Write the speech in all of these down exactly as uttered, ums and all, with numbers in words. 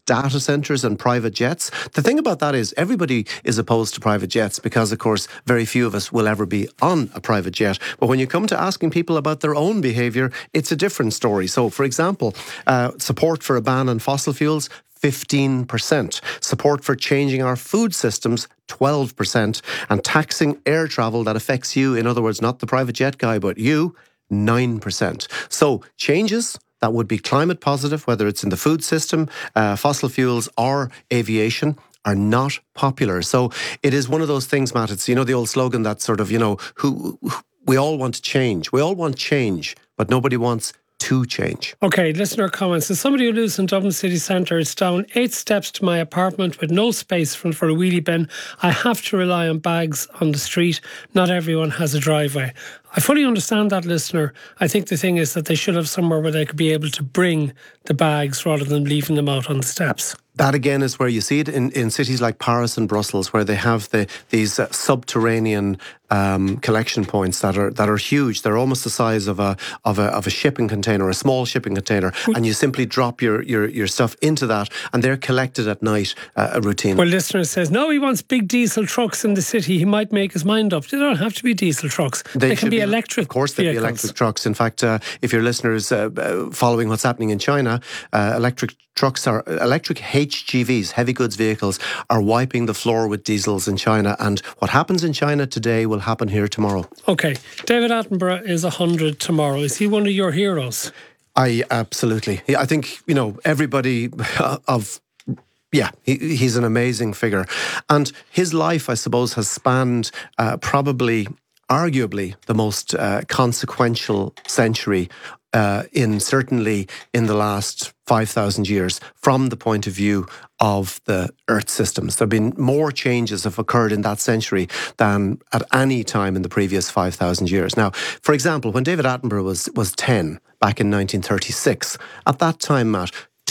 data centres and private jets. The thing about that is everybody is opposed to private jets because, of course, very few of us will ever be on a private jet. But when you come to asking people about their own behaviour, it's a different story. So, for example, uh, support for a ban on fossil fuels, fifteen percent. Support for changing our food systems, twelve percent. And taxing air travel that affects you, in other words, not the private jet guy, but you, nine percent. So changes that would be climate positive, whether it's in the food system, uh, fossil fuels or aviation, are not popular. So it is one of those things, Matt. It's, you know, the old slogan that sort of, you know, who, who we all want to change. We all want change, but nobody wants to change. Okay, listener comments. As somebody who lives in Dublin city centre, it's down eight steps to my apartment with no space for, for a wheelie bin. I have to rely on bags on the street. Not everyone has a driveway. I fully understand that, listener. I think the thing is that they should have somewhere where they could be able to bring the bags rather than leaving them out on the steps. That again is where you see it in, in cities like Paris and Brussels, where they have the these uh, subterranean um, collection points that are that are huge. They're almost the size of a of a of a shipping container, a small shipping container, and you simply drop your your, your stuff into that, and they're collected at night, uh, a routine. Well, listener says no, he wants big diesel trucks in the city. He might make his mind up. They don't have to be diesel trucks. They, they can be, be electric. Of course, they'd be electric trucks. In fact, uh, if your listeners uh, uh, following what's happening in China, uh, electric trucks are electric H G Vs, heavy goods vehicles, are wiping the floor with diesels in China. And what happens in China today will happen here tomorrow. Okay. David Attenborough is one hundred tomorrow. Is he one of your heroes? I absolutely. I think, you know, everybody of... Yeah, he, he's an amazing figure. And his life, I suppose, has spanned uh, probably, arguably, the most uh, consequential century uh, in certainly in the last five thousand years from the point of view of the Earth systems. There have been more changes have occurred in that century than at any time in the previous five thousand years. Now, for example, when David Attenborough was, was ten, back in nineteen thirty-six, at that time, Matt,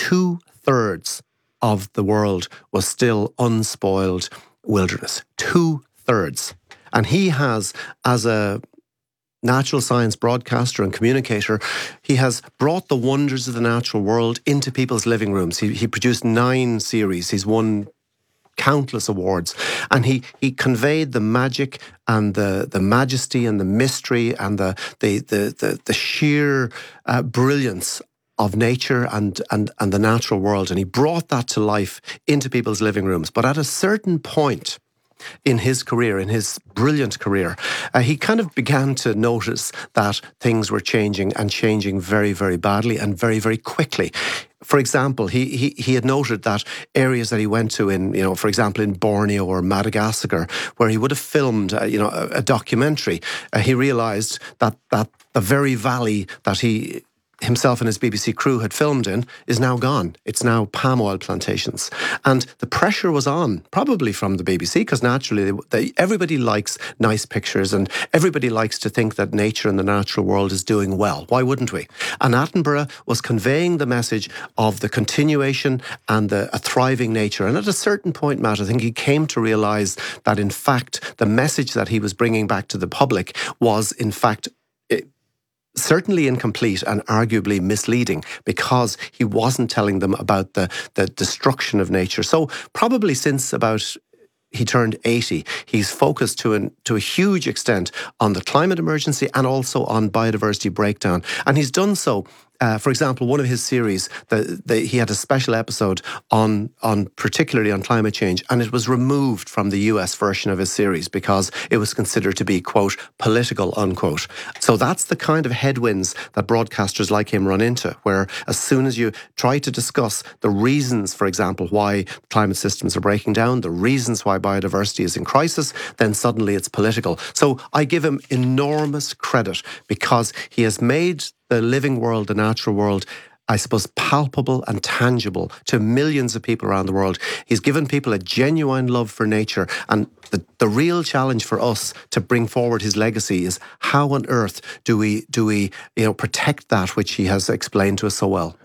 two-thirds of the world was still unspoiled wilderness. Two-thirds. And he has, as a natural science broadcaster and communicator, he has brought the wonders of the natural world into people's living rooms. He, he produced nine series. He's won countless awards. And he he conveyed the magic and the the majesty and the mystery and the the the the, the sheer uh, brilliance of nature and, and, and the natural world. And he brought that to life into people's living rooms. But at a certain point in his career, in his brilliant career, uh, he kind of began to notice that things were changing and changing very, very badly and very, very quickly. For example, he, he he had noted that areas that he went to in, you know, for example, in Borneo or Madagascar, where he would have filmed, uh, you know, a, a documentary, uh, he realised that, that the very valley that he himself and his B B C crew had filmed in is now gone. It's now palm oil plantations. And the pressure was on, probably from the B B C, because naturally they, they, everybody likes nice pictures and everybody likes to think that nature and the natural world is doing well. Why wouldn't we? And Attenborough was conveying the message of the continuation and the, a thriving nature. And at a certain point, Matt, I think he came to realise that, in fact, the message that he was bringing back to the public was, in fact, it, certainly incomplete and arguably misleading, because he wasn't telling them about the, the destruction of nature. So probably since about he turned eighty, he's focused to an to a huge extent on the climate emergency and also on biodiversity breakdown. And he's done so. Uh, for example, one of his series, the, the, he had a special episode on, on particularly on climate change, and it was removed from the U S version of his series because it was considered to be, quote, political, unquote. So that's the kind of headwinds that broadcasters like him run into, where as soon as you try to discuss the reasons, for example, why climate systems are breaking down, the reasons why biodiversity is in crisis, then suddenly it's political. So I give him enormous credit because he has made the living world, the natural world, I suppose, palpable and tangible to millions of people around the world. He's given people a genuine love for nature. And the, the real challenge for us to bring forward his legacy is how on earth do we, do we you know, protect that which he has explained to us so well?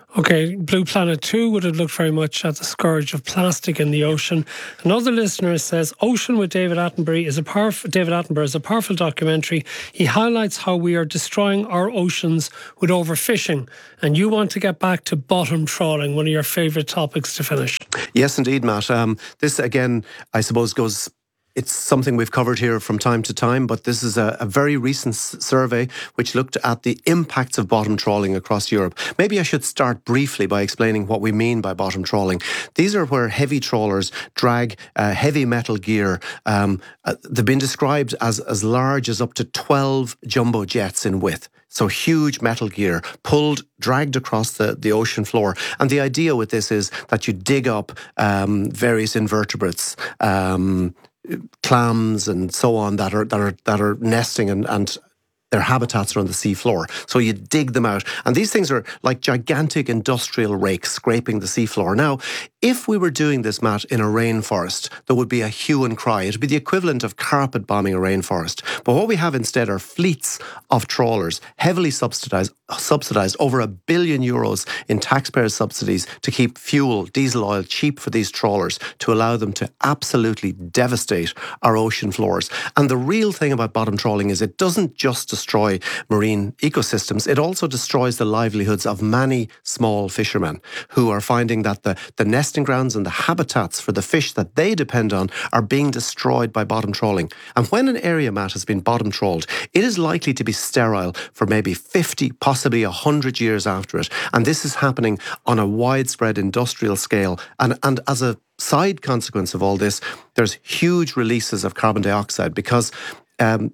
Okay, Blue Planet two would have looked very much at the scourge of plastic in the ocean. Another listener says, Ocean with David Attenborough is a powerful, David Attenborough is a powerful documentary. He highlights how we are destroying our oceans with overfishing. And you want to get back to bottom trawling, one of your favourite topics to finish. Yes, indeed, Matt. Um, this, again, I suppose goes... It's something we've covered here from time to time, but this is a, a very recent s- survey which looked at the impacts of bottom trawling across Europe. Maybe I should start briefly by explaining what we mean by bottom trawling. These are where heavy trawlers drag uh, heavy metal gear. Um, uh, they've been described as as large as up to twelve jumbo jets in width. So huge metal gear pulled, dragged across the, the ocean floor. And the idea with this is that you dig up um, various invertebrates, um, clams and so on that are that are that are nesting and, and their habitats are on the sea floor. So you dig them out. And these things are like gigantic industrial rakes scraping the seafloor. Now, if we were doing this, Matt, in a rainforest, there would be a hue and cry. It would be the equivalent of carpet bombing a rainforest. But what we have instead are fleets of trawlers, heavily subsidized, subsidized over a billion euros in taxpayers' subsidies to keep fuel, diesel oil cheap for these trawlers, to allow them to absolutely devastate our ocean floors. And the real thing about bottom trawling is it doesn't just destroy marine ecosystems, it also destroys the livelihoods of many small fishermen who are finding that the, the nesting grounds and the habitats for the fish that they depend on are being destroyed by bottom trawling. And when an area, Matt, has been bottom trawled, it is likely to be sterile for maybe fifty, possibly one hundred years after it. And this is happening on a widespread industrial scale. And, and as a side consequence of all this, there's huge releases of carbon dioxide because um,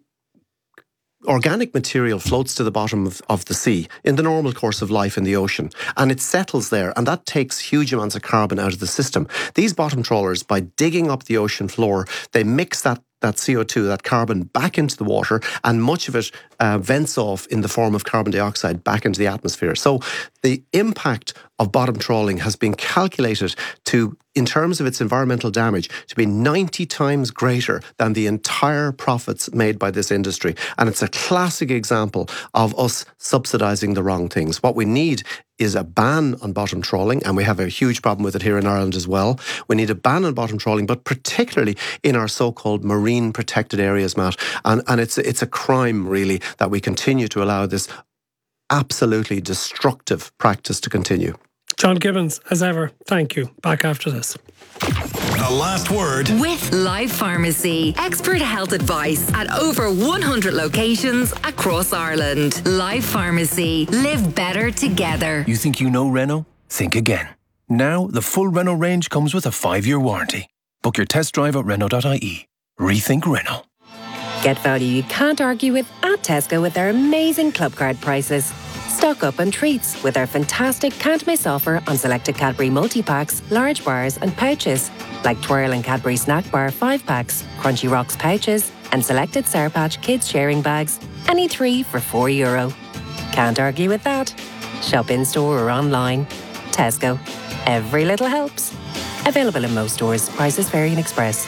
organic material floats to the bottom of, of the sea in the normal course of life in the ocean, and it settles there, and that takes huge amounts of carbon out of the system. These bottom trawlers, by digging up the ocean floor, they mix that that C O two, that carbon, back into the water, and much of it uh, vents off in the form of carbon dioxide back into the atmosphere. So the impact of bottom trawling has been calculated to, in terms of its environmental damage, to be ninety times greater than the entire profits made by this industry. And it's a classic example of us subsidising the wrong things. What we need is a ban on bottom trawling, and we have a huge problem with it here in Ireland as well. We need a ban on bottom trawling, but particularly in our so-called marine protected areas, Matt. And, and it's, it's a crime, really, that we continue to allow this absolutely destructive practice to continue. John Gibbons, as ever, thank you. Back after this. The last word with Life Pharmacy. Expert health advice at over one hundred locations across Ireland. Life Pharmacy. Live better together. You think you know Renault? Think again. Now, the full Renault range comes with a five-year warranty. Book your test drive at Renault dot I E. Rethink Renault. Get value you can't argue with at Tesco with their amazing club card prices. Stock up on treats with our fantastic can't miss offer on selected Cadbury multi-packs, large bars and pouches, like Twirl and Cadbury Snack Bar five packs, Crunchy Rocks pouches, and selected Sour Patch Kids sharing bags, any three for four euro. Can't argue with that. Shop in store or online. Tesco. Every little helps. Available in most stores. Prices vary in Express.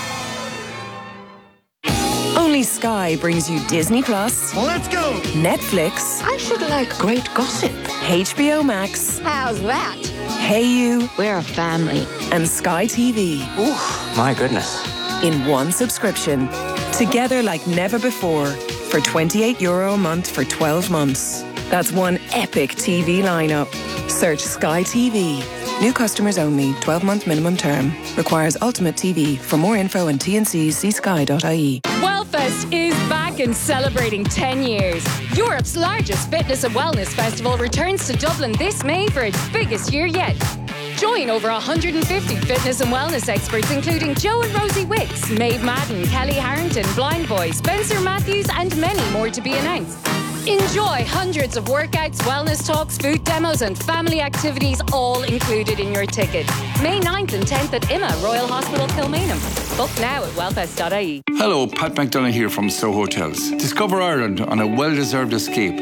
Only Sky brings you Disney Plus. Let's go! Netflix. I should like great gossip. H B O Max. How's that? Hey You. We're a family. And Sky T V. Ooh, my goodness. In one subscription. Together like never before. For twenty-eight euro a month for twelve months. That's one epic T V lineup. Search Sky T V. New customers only. twelve-month minimum term. Requires Ultimate T V. For more info and T N Cs, see sky dot I E. Wellfest is back and celebrating ten years. Europe's largest fitness and wellness festival returns to Dublin this May for its biggest year yet. Join over one hundred fifty fitness and wellness experts, including Joe and Rosie Wicks, Maeve Madden, Kelly Harrington, Blind Boy, Spencer Matthews, and many more to be announced. Enjoy hundreds of workouts, wellness talks, food demos, and family activities, all included in your ticket. May ninth and tenth at I M A Royal Hospital, Kilmainham. Book now at wellfest dot I E. Hello, Pat McDonough here from Soho Hotels. Discover Ireland on a well-deserved escape.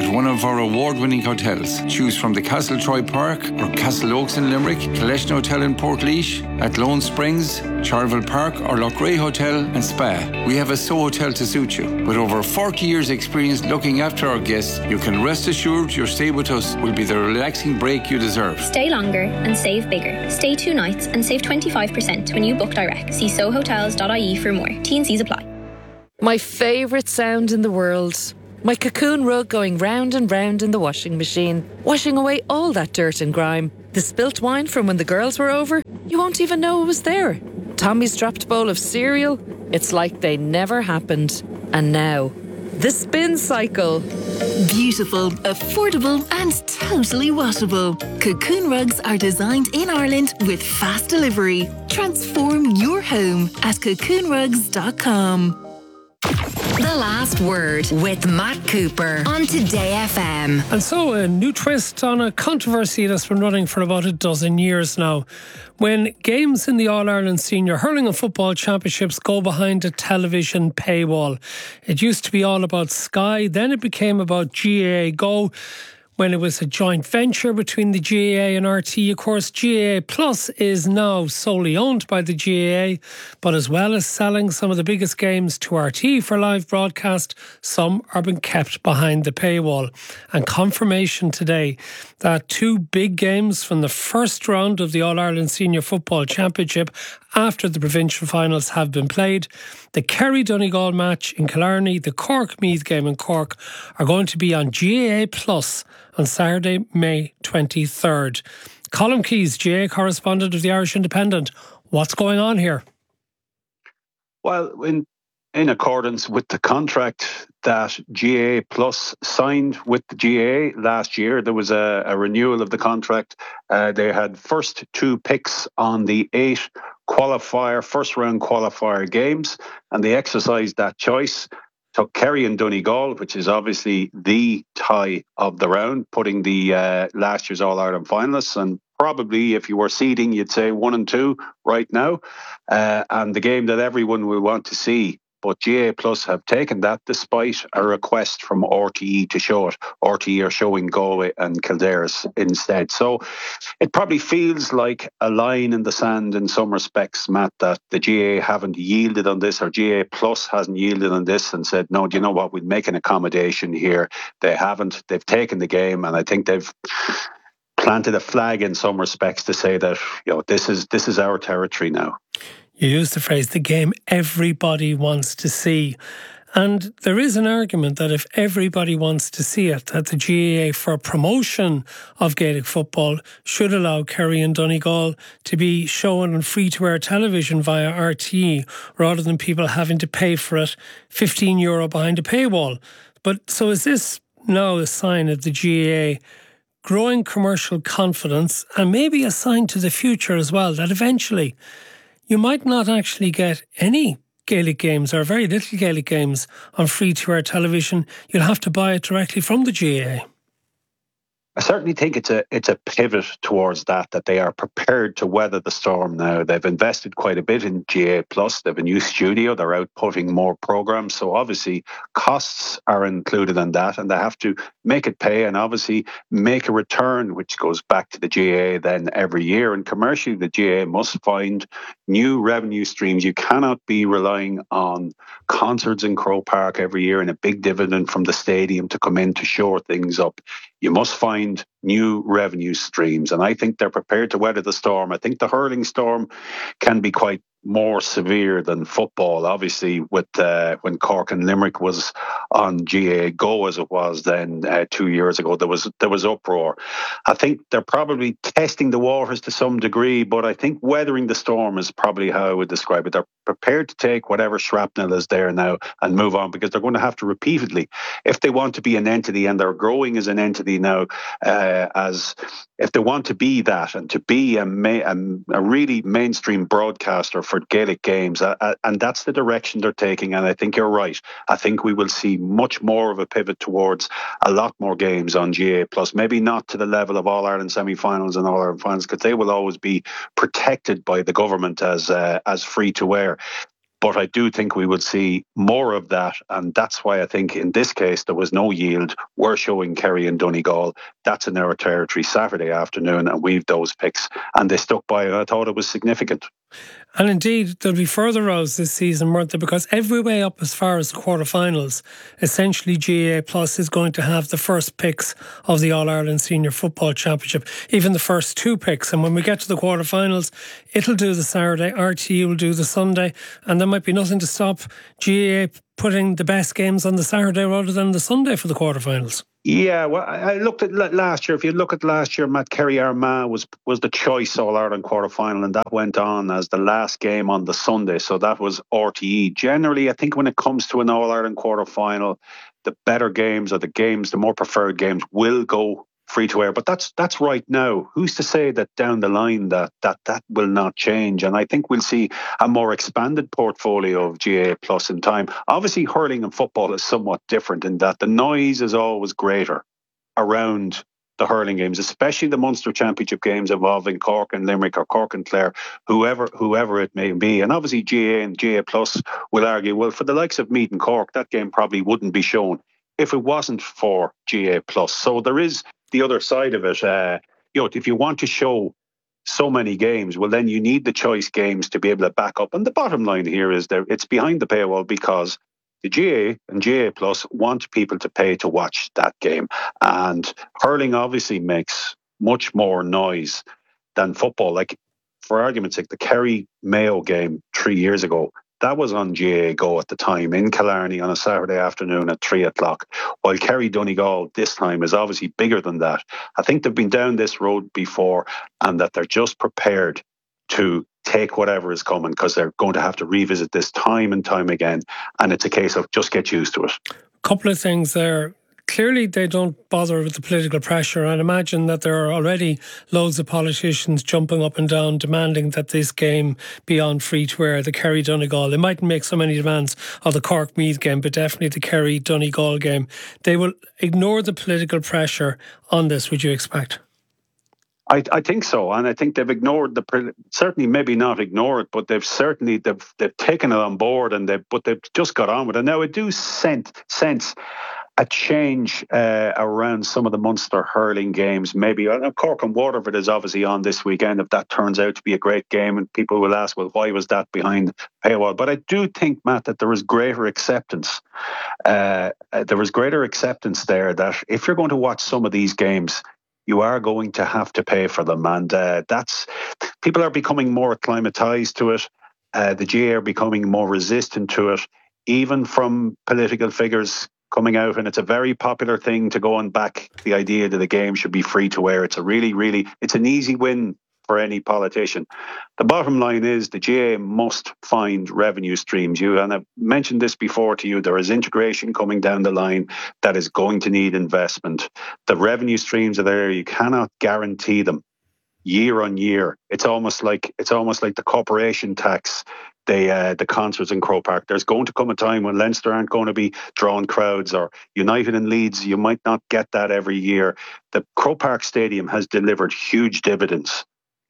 at one of our award-winning hotels. Choose from the Castle Troy Park or Castle Oaks in Limerick, Collection Hotel in Portlaoise, at Lone Springs, Charleville Park or Lochray Hotel and Spa. We have a So Hotel to suit you. With over forty years experience looking after our guests, you can rest assured your stay with us will be the relaxing break you deserve. Stay longer and save bigger. Stay two nights and save twenty-five percent when you book direct. See sohotels dot I E for more. T and C's apply. My favourite sound in the world. My cocoon rug going round and round in the washing machine, washing away all that dirt and grime. The spilt wine from when the girls were over, you won't even know it was there. Tommy's dropped bowl of cereal, it's like they never happened. And now, the spin cycle. Beautiful, affordable and totally washable. Cocoon rugs are designed in Ireland with fast delivery. Transform your home at cocoon rugs dot com. The Last Word with Matt Cooper on Today F M. And so a new twist on a controversy that's been running for about a dozen years now. When games in the All-Ireland Senior Hurling and Football Championships go behind a television paywall. It used to be all about Sky, then it became about G A A Go. When it was a joint venture between the G A A and R T E. Of course, G A A Plus is now solely owned by the G A A, but as well as selling some of the biggest games to R T E for live broadcast, some are being kept behind the paywall. And confirmation today that two big games from the first round of the All-Ireland Senior Football Championship after the provincial finals have been played. The Kerry-Donegal match in Killarney, the Cork-Meath game in Cork are going to be on G A A Plus on Saturday, May twenty-third. Colm Keys, G A A correspondent of the Irish Independent. What's going on here? Well, in in accordance with the contract that G A A Plus signed with the G A A last year, there was a, a renewal of the contract. Uh, they had first two picks on the eight qualifier, first round qualifier games, and they exercised that choice. Took Kerry and Donegal, which is obviously the tie of the round, putting the uh, last year's All-Ireland finalists, and probably if you were seeding, you'd say one and two right now, uh, and the game that everyone will want to see. But G A A Plus have taken that despite a request from R T E to show it. R T E are showing Galway and Kildare's instead. So it probably feels like a line in the sand in some respects, Matt, that the G A A haven't yielded on this, or G A A Plus hasn't yielded on this and said, no, do you know what, we'd make an accommodation here. They haven't. They've taken the game, and I think they've planted a flag in some respects to say that, you know, this is this is our territory now. You use the phrase, the game everybody wants to see. And there is an argument that if everybody wants to see it, that the G A A for promotion of Gaelic football should allow Kerry and Donegal to be shown on free-to-air television via R T E rather than people having to pay for it fifteen euro behind a paywall. But so is this now a sign of the G A A growing commercial confidence, and maybe a sign to the future as well, that eventually you might not actually get any Gaelic games or very little Gaelic games on free-to-air television? You'll have to buy it directly from the G A A. I certainly think it's a it's a pivot towards that, that they are prepared to weather the storm now. They've invested quite a bit in G A A Plus. They have a new studio. They're outputting more programs. So obviously costs are included in that, and they have to make it pay and obviously make a return, which goes back to the G A A then every year. And commercially, the G A A must find new revenue streams. You cannot be relying on concerts in Croke Park every year and a big dividend from the stadium to come in to shore things up. You must find new revenue streams, and I think they're prepared to weather the storm. I think the hurling storm can be quite more severe than football. Obviously, with uh, when Cork and Limerick was on G A A Go as it was then uh, two years ago, there was there was uproar. I think they're probably testing the waters to some degree, but I think weathering the storm is probably how I would describe it. They're prepared to take whatever shrapnel is there now and move on, because they're going to have to repeatedly, if they want to be an entity, and they're growing as an entity now, uh, as if they want to be that and to be a, ma- a, a really mainstream broadcaster for Gaelic games, uh, uh, and that's the direction they're taking. And I think you're right. I think we will see much more of a pivot towards a lot more games on G A A Plus. Maybe not to the level of All Ireland semi-finals and All Ireland finals, because they will always be protected by the government as uh, as free to air. But I do think we would see more of that. And that's why I think in this case, there was no yield. We're showing Kerry and Donegal. That's in our territory Saturday afternoon. And we've those picks. And they stuck by it. I thought it was significant. And indeed, there'll be further rows this season, weren't there? Because every way up as far as the quarterfinals, essentially G A A Plus is going to have the first picks of the All-Ireland Senior Football Championship, even the first two picks. And when we get to the quarterfinals, it'll do the Saturday, R T E will do the Sunday, and there might be nothing to stop G A A putting the best games on the Saturday rather than the Sunday for the quarterfinals. Yeah, well, I looked at last year. If you look at last year, Matt, Kerry Armagh was was the choice All-Ireland quarter-final, and that went on as the last game on the Sunday. So that was R T E. Generally, I think when it comes to an All-Ireland quarter-final, the better games or the games, the more preferred games will go free to air. But that's that's right now. Who's to say that down the line that that that will not change? And I think we'll see a more expanded portfolio of G A A Plus in time. Obviously, hurling and football is somewhat different in that the noise is always greater around the hurling games, especially the Munster Championship games involving Cork and Limerick or Cork and Clare, whoever whoever it may be. And obviously G A A and G A A Plus will argue, well, for the likes of Meath and Cork, that game probably wouldn't be shown if it wasn't for G A A Plus. So there is the other side of it. Uh, you know, if you want to show so many games, well, then you need the choice games to be able to back up. And the bottom line here is that it's behind the paywall because the G A A and G A A Plus want people to pay to watch that game. And hurling obviously makes much more noise than football. Like, for argument's sake, the Kerry Mayo game three years ago, that was on G A A Go at the time in Killarney on a Saturday afternoon at three o'clock. While Kerry Donegal this time is obviously bigger than that. I think they've been down this road before and that they're just prepared to take whatever is coming because they're going to have to revisit this time and time again. And it's a case of just get used to it. A couple of things there. Clearly, they don't bother with the political pressure. I'd imagine that there are already loads of politicians jumping up and down demanding that this game be on free-to-air, the Kerry-Donegal. They mightn't make so many demands of the Cork-Meath game, but definitely the Kerry-Donegal game. They will ignore the political pressure on this, would you expect? I, I think so, and I think they've ignored the certainly maybe not ignore it, but they've certainly they've they've taken it on board, and they but they've just got on with it. Now I do sense sense a change uh, around some of the Munster hurling games. Maybe uh, Cork and Waterford is obviously on this weekend. If that turns out to be a great game, and people will ask, well, why was that behind paywall? But I do think, Matt, that there is greater acceptance. Uh, there is greater acceptance there that if you're going to watch some of these games, you are going to have to pay for them. And uh, that's people are becoming more acclimatized to it. Uh, the G A A are becoming more resistant to it, even from political figures coming out. And it's a very popular thing to go and back the idea that the game should be free to air. It's a really, really, it's an easy win for any politician. The bottom line is the G A A must find revenue streams. You and I've mentioned this before to you. There is integration coming down the line that is going to need investment. The revenue streams are there. You cannot guarantee them year on year. It's almost like it's almost like the corporation tax. The uh, the concerts in Croke Park. There's going to come a time when Leinster aren't going to be drawing crowds, or United and Leeds. You might not get that every year. The Croke Park Stadium has delivered huge dividends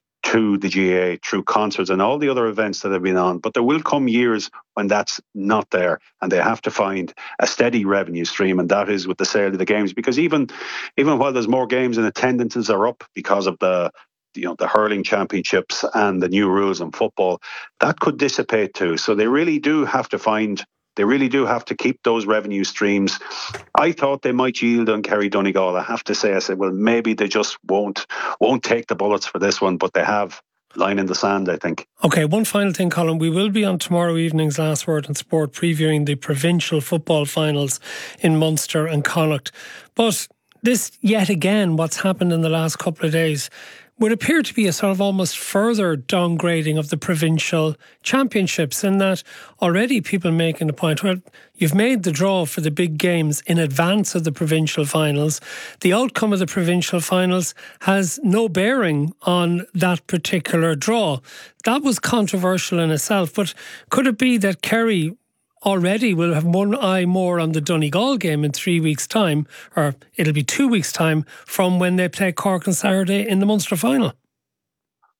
to the G A A through concerts and all the other events that have been on. But there will come years when that's not there, and they have to find a steady revenue stream, and that is with the sale of the games. Because even even while there's more games and attendances are up because of the you know the hurling championships and the new rules in football, that could dissipate too. So they really do have to find. They really do have to keep those revenue streams. I thought they might yield on Kerry Donegal. I have to say, I said, well, maybe they just won't won't take the bullets for this one, but they have line in the sand, I think. Okay, one final thing, Colin. We will be on tomorrow evening's Last Word in Sport previewing the provincial football finals in Munster and Connacht. But this, yet again, what's happened in the last couple of days would appear to be a sort of almost further downgrading of the provincial championships, in that already people making the point, well, you've made the draw for the big games in advance of the provincial finals. The outcome of the provincial finals has no bearing on that particular draw. That was controversial in itself, but could it be that Kerry already will have one eye more on the Donegal game in three weeks' time, or it'll be two weeks' time from when they play Cork on Saturday in the Munster final?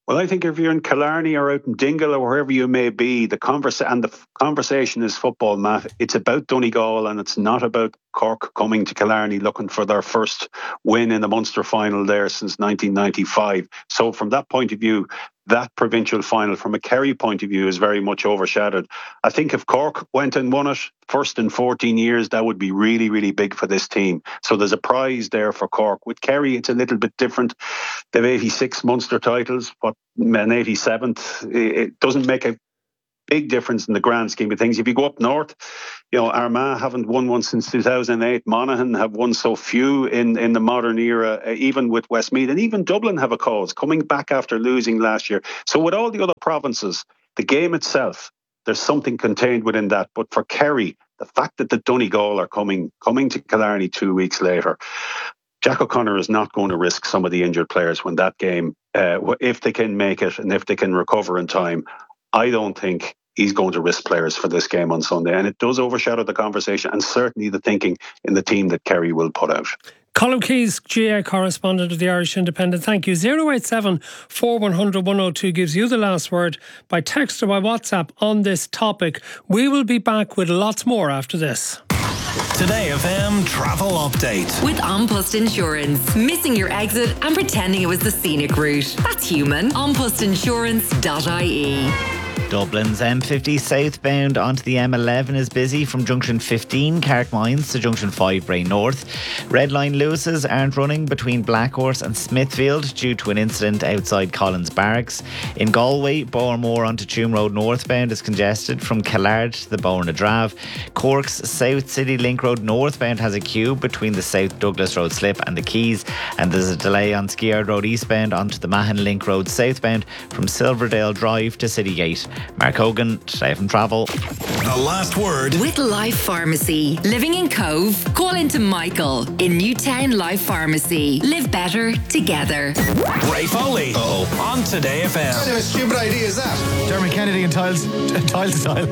Well, I think if you're in Killarney or out in Dingle or wherever you may be, the conversa- and the f- conversation is football, Matt. It's about Donegal and it's not about Cork coming to Killarney looking for their first win in the Munster final there since nineteen ninety-five. So from that point of view, that provincial final from a Kerry point of view is very much overshadowed. I think if Cork went and won it first in fourteen years, that would be really, really big for this team. So there's a prize there for Cork. With Kerry, it's a little bit different. They've eighty-six Munster titles, but an eighty-seventh, it doesn't make a big difference in the grand scheme of things. If you go up north, you know, Armagh haven't won one since two thousand eight. Monaghan have won so few in, in the modern era, even with Westmeath. And even Dublin have a cause, coming back after losing last year. So with all the other provinces, the game itself, there's something contained within that. But for Kerry, the fact that the Donegal are coming coming to Killarney two weeks later, Jack O'Connor is not going to risk some of the injured players when that game, uh, if they can make it and if they can recover in time. I don't think he's going to risk players for this game on Sunday. And it does overshadow the conversation and certainly the thinking in the team that Kerry will put out. Colm Keys, G A A correspondent of the Irish Independent, thank you. zero eight seven, four one zero zero, one zero two gives you the last word by text or by WhatsApp on this topic. We will be back with lots more after this. Today F M travel update. With An Post Insurance. Missing your exit and pretending it was the scenic route. That's human. an post insurance dot I E. Dublin's M fifty southbound onto the M eleven is busy from junction fifteen Carrickmines to junction five Bray North. Red Line Lewis's aren't running between Blackhorse and Smithfield due to an incident outside Collins Barracks. In Galway, Bowermore onto Tuam Road northbound is congested from Killard to the Bower na Drave. Cork's South City Link Road northbound has a queue between the South Douglas Road slip and the Quays, and there's a delay on Skiard Road eastbound onto the Mahon Link Road southbound from Silverdale Drive to Citygate. Mark Hogan, Today F M Travel. The last word. With Life Pharmacy. Living in Cove? Call into Michael. In Newtown Life Pharmacy. Live better together. Ray Foley. Uh-oh. On Today F M. What kind of a stupid idea is that? Dermot Kennedy and Tiles, Tiles Style.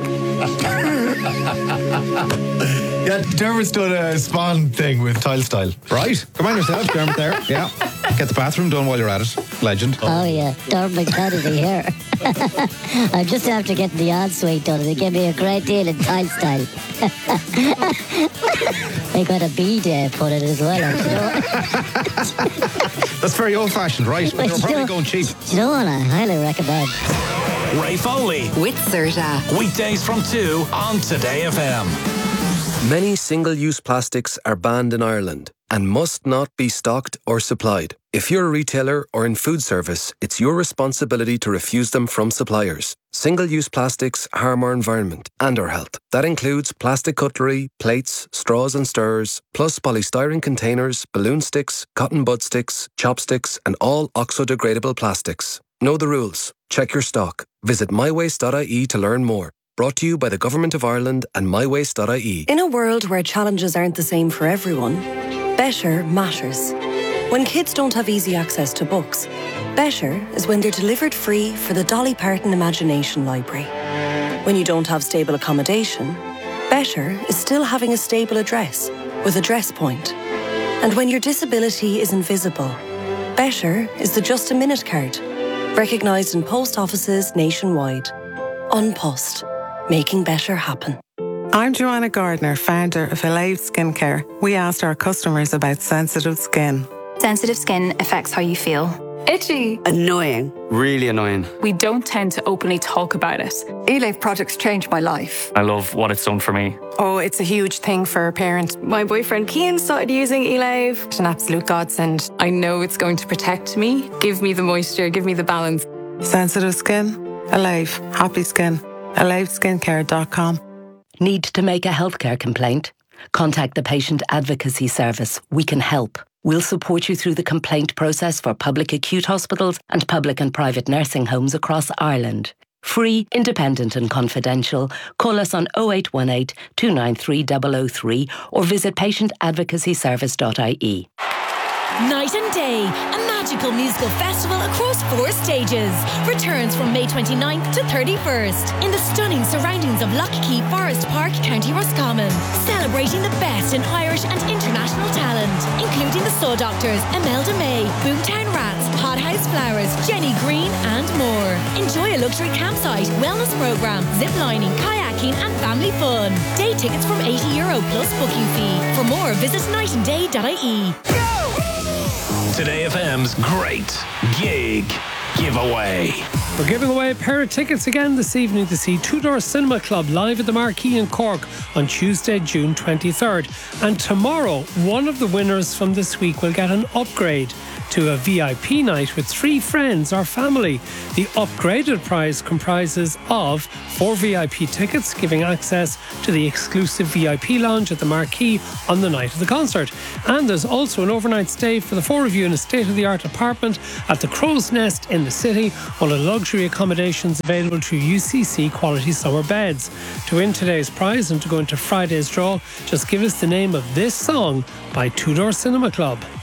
Yeah, Dermot's done a Spawn thing with Tile Style. Right. Come on yourself, Dermot there. Yeah. Get the bathroom done while you're at it. Legend. Oh, yeah. Dermot Kennedy here. I'm just after getting the ensuite done. They gave me a great deal in Tile Style. They got a bead uh, put in as well. That's very old-fashioned, right? But you're probably going cheap. You know what? I highly recommend. Ray Foley. With Serta. Weekdays from two on Today F M. Many single-use plastics are banned in Ireland and must not be stocked or supplied. If you're a retailer or in food service, it's your responsibility to refuse them from suppliers. Single-use plastics harm our environment and our health. That includes plastic cutlery, plates, straws and stirrers, plus polystyrene containers, balloon sticks, cotton bud sticks, chopsticks and all oxo-degradable plastics. Know the rules. Check your stock. Visit my waste dot I E to learn more. Brought to you by the Government of Ireland and my waste dot I E. In a world where challenges aren't the same for everyone, better matters. When kids don't have easy access to books, better is when they're delivered free for the Dolly Parton Imagination Library. When you don't have stable accommodation, better is still having a stable address with Address Point. And when your disability is invisible, better is the Just a Minute card, recognised in post offices nationwide. An Post. Making better happen. I'm Joanna Gardner, founder of Elave Skincare. We asked our customers about sensitive skin. Sensitive skin affects how you feel. Itchy. Annoying. Really annoying. We don't tend to openly talk about it. Elave products changed my life. I love what it's done for me. Oh, it's a huge thing for a parent. My boyfriend Cian started using Elave. It's an absolute godsend. I know it's going to protect me, give me the moisture, give me the balance. Sensitive skin? Elave. Happy skin. elave skincare dot com. Need to make a healthcare complaint? Contact the Patient Advocacy Service. We can help. We'll support you through the complaint process for public acute hospitals and public and private nursing homes across Ireland. Free, independent and confidential. Call us on oh eight one eight, two nine three, zero zero three or visit patient advocacy service dot I E. Night and day, a magical musical festival across four stages. Returns from May twenty-ninth to thirty-first in the stunning surroundings of Lough Key Forest Park, County Roscommon. Celebrating the best in Irish and international talent, including the Soul Doctors, Imelda May, Boomtown Rats, Hothouse Flowers, Jenny Green and more. Enjoy a luxury campsite, wellness programme, zip lining, kayaking and family fun. Day tickets from eighty euro plus booking fee. For more, visit night and day dot I E. Today F M's Great Gig Giveaway. We're giving away a pair of tickets again this evening to see Two Door Cinema Club live at the Marquee in Cork on Tuesday, June twenty-third. And tomorrow, one of the winners from this week will get an upgrade to a V I P night with three friends or family. The upgraded prize comprises of four V I P tickets, giving access to the exclusive V I P lounge at the Marquee on the night of the concert. And there's also an overnight stay for the four of you in a state-of-the-art apartment at the Crow's Nest in the city, one of the luxury accommodations available through U C C Quality Summer Beds. To win today's prize and to go into Friday's draw, just give us the name of this song by Two Door Cinema Club.